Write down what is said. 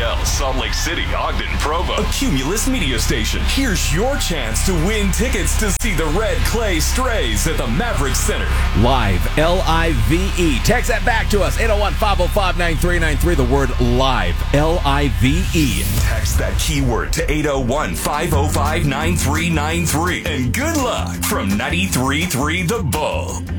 Glendale, Salt Lake City, Ogden, Provo. A Cumulus media station. Here's your chance to win tickets to see the Red Clay Strays at the Maverick Center. Live, L-I-V-E. Text that back to us, 801-505-9393, the word live, L-I-V-E. Text that keyword to 801-505-9393. And good luck from 93.3 The Bull.